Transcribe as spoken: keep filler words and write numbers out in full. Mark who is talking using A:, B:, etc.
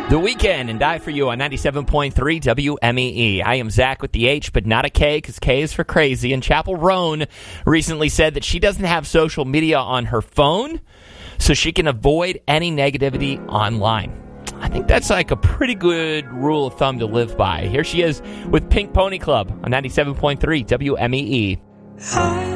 A: The Weekend and Die For You on ninety-seven point three W M E E. I am Zach with the H, but not a K, because K is for crazy. And Chapel Roan recently said that she doesn't have social media on her phone, so she can avoid any negativity online. I think that's like a pretty good rule of thumb to live by. Here she is with Pink Pony Club on ninety-seven point three W M E E.
B: Hi.